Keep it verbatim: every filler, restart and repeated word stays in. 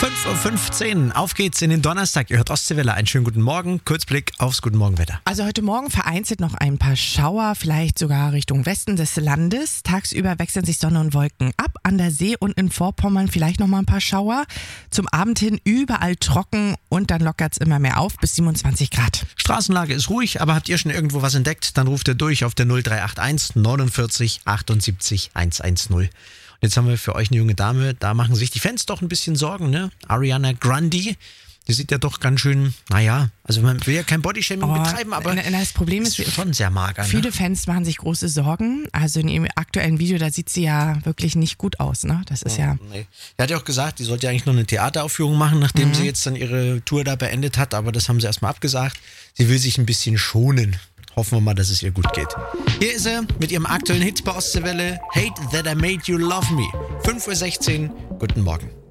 fünf Uhr fünfzehn, auf geht's in den Donnerstag. Ihr hört Ostseewelle, einen schönen guten Morgen. Kurzblick aufs Guten Morgen-Wetter. Also heute Morgen vereinzelt noch ein paar Schauer, vielleicht sogar Richtung Westen des Landes. Tagsüber wechseln sich Sonne und Wolken ab. An der See und in Vorpommern vielleicht noch mal ein paar Schauer. Zum Abend hin überall trocken und dann lockert's immer mehr auf bis siebenundzwanzig Grad. Straßenlage ist ruhig, aber habt ihr schon irgendwo was entdeckt? Dann ruft ihr durch auf der null drei acht eins neunundvierzig achtundsiebzig hundertzehn. Und jetzt haben wir für euch eine junge Dame, da machen sich die Fans doch ein bisschen Sorgen, ne? Ariana Grande, die sieht ja doch ganz schön, naja, also man will ja kein Bodyshaming Oh, betreiben, aber na, na, das Problem ist, ist schon sehr mager. Viele Ne? Fans machen sich große Sorgen. Also in ihrem aktuellen Video, da sieht sie ja wirklich nicht gut aus, ne? Das ist ja... Nee. Er hat ja auch gesagt, die sollte ja eigentlich noch eine Theateraufführung machen, nachdem Mhm. sie jetzt dann ihre Tour da beendet hat, aber das haben sie erstmal abgesagt. Sie will sich ein bisschen schonen. Hoffen wir mal, dass es ihr gut geht. Hier ist sie mit ihrem aktuellen Hit bei Ostseewelle. Hate That I Made You Love Me. fünf Uhr sechzehn. Guten Morgen.